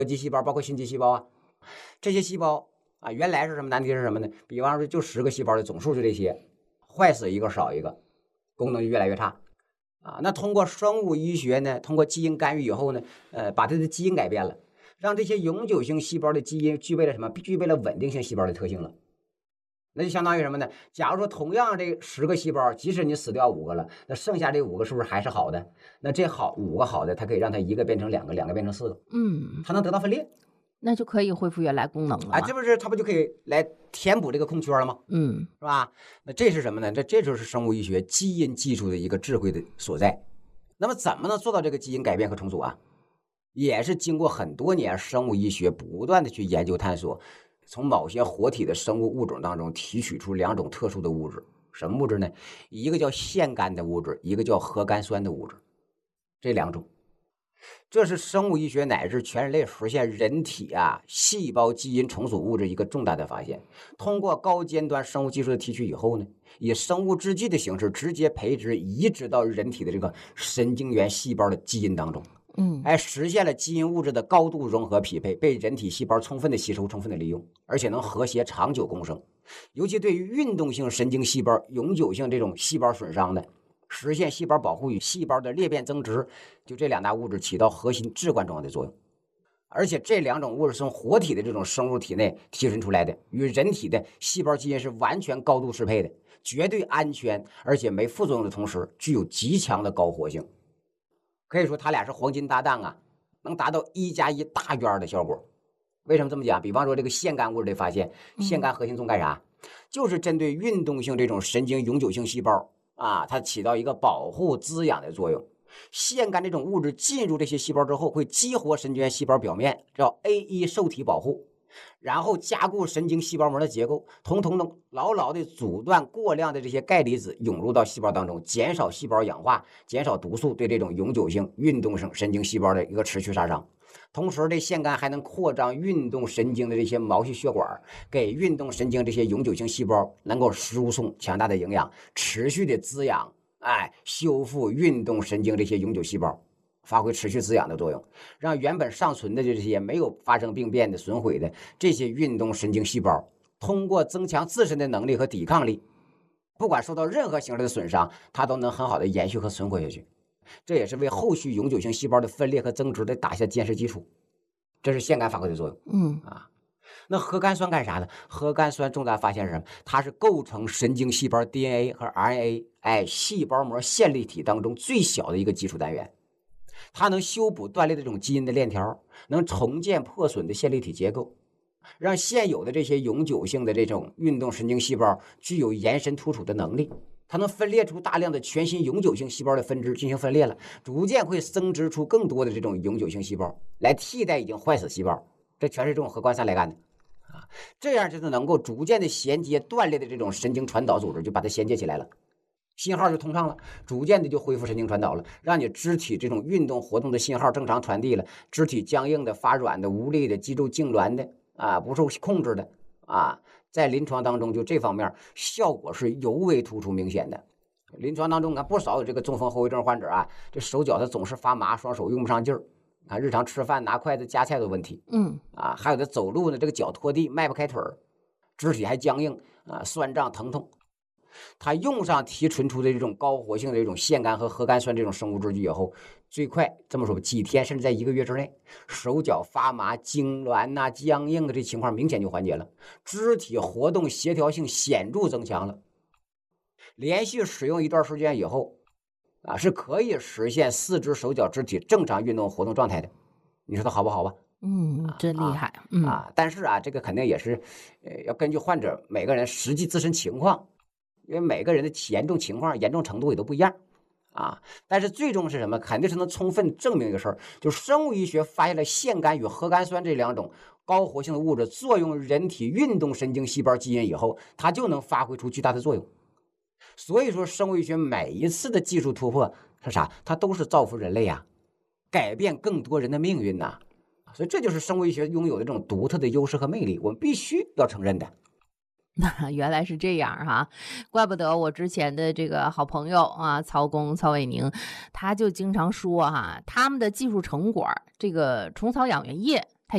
肌细胞，包括心肌细胞啊，这些细胞啊，原来是什么难题是什么呢？比方说就10个细胞的总数就这些，坏死一个少一个，功能就越来越差啊。那通过生物医学呢，通过基因干预以后呢，把它的基因改变了，让这些永久性细胞的基因具备了什么？具备了稳定性细胞的特性了。那就相当于什么呢？假如说同样这10个细胞，即使你死掉5个了，那剩下这5个是不是还是好的？那这5个好的，它可以让它1个变成2个，2个变成4个，它能得到分裂， 那就可以恢复原来功能了啊，这不是它不就可以来填补这个空缺了吗？是吧？那这是什么呢？这就是生物医学基因技术的一个智慧的所在。那么怎么能做到这个基因改变和重组啊？也是经过很多年生物医学不断的去研究探索，从某些活体的生物物种当中提取出2种特殊的物质。什么物质呢？一个叫腺苷的物质，一个叫核苷酸的物质。这2种，这是生物医学乃至全人类实现人体细胞基因重组物质一个重大的发现。通过高尖端生物技术的提取以后呢，以生物制剂的形式直接培植移植到人体的这个神经元细胞的基因当中。实现了基因物质的高度融合匹配，被人体细胞充分的吸收、充分的利用，而且能和谐长久共生。尤其对于运动性神经细胞永久性这种细胞损伤的，实现细胞保护与细胞的裂变增殖，就这2大物质起到核心至关重要的作用。而且这2种物质是从活体的这种生物体内提纯出来的，与人体的细胞基因是完全高度适配的，绝对安全，而且没副作用的同时，具有极强的高活性。可以说它俩是黄金搭档啊，能达到1+1大于2的效果。为什么这么讲？比方说这个腺苷物质的发现，腺苷核心纵干啥？就是针对运动性这种神经永久性细胞啊，它起到一个保护滋养的作用。腺苷这种物质进入这些细胞之后，会激活神经元细胞表面，叫 A1 受体保护，然后加固神经细胞膜的结构，统统的牢牢的阻断过量的这些钙离子涌入到细胞当中，减少细胞氧化，减少毒素对这种永久性运动性神经细胞的一个持续杀伤。同时这腺苷还能扩张运动神经的这些毛细血管，给运动神经这些永久性细胞能够输送强大的营养，持续的滋养，修复运动神经这些永久细胞，发挥持续滋养的作用，让原本尚存的这些没有发生病变的损毁的这些运动神经细胞，通过增强自身的能力和抵抗力，不管受到任何形式的损伤，它都能很好的延续和存活下去。这也是为后续永久性细胞的分裂和增殖的打下坚实基础。这是腺苷发挥的作用。那核苷酸干啥呢？核苷酸重大发现是什么？它是构成神经细胞 DNA 和 RNA 细胞膜线粒体当中最小的一个基础单元。它能修补断裂的这种基因的链条，能重建破损的线粒体结构，让现有的这些永久性的这种运动神经细胞具有延伸突触的能力。它能分裂出大量的全新永久性细胞的分支进行分裂了，逐渐会增殖出更多的这种永久性细胞来替代已经坏死细胞。这全是这种核苷酸来干的这样就是能够逐渐的衔接断裂的这种神经传导组织，就把它衔接起来了，信号就通畅了，逐渐的就恢复神经传导了，让你肢体这种运动活动的信号正常传递了，肢体僵硬的、发软的、无力的、肌肉痉挛的不受控制的在临床当中就这方面效果是尤为突出明显的。临床当中看不少有这个中风后遗症患者这手脚他总是发麻，双手用不上劲儿日常吃饭拿筷子夹菜的问题还有的走路呢这个脚拖地迈不开腿儿，肢体还僵硬酸胀疼痛。它用上提纯出的这种高活性的这种腺苷和核苷酸这种生物制剂以后，最快这么说几天甚至在1个月之内，手脚发麻痉挛僵硬的这情况明显就缓解了，肢体活动协调性显著增强了。连续使用一段时间以后是可以实现四肢手脚肢体正常运动活动状态的。你说它好不好吧？ 真厉害。 但是这个肯定也是要根据患者每个人实际自身情况，因为每个人的严重情况严重程度也都不一样但是最终是什么？肯定是能充分证明一个事儿，就是生物医学发现了腺苷与核苷酸这2种高活性的物质作用人体运动神经细胞基因以后，它就能发挥出巨大的作用。所以说生物医学每一次的技术突破是啥？它都是造福人类改变更多人的命运所以这就是生物医学拥有的这种独特的优势和魅力，我们必须要承认的。 那原来是这样怪不得我之前的这个好朋友曹伟宁，他就经常说他们的技术成果这个虫草养源液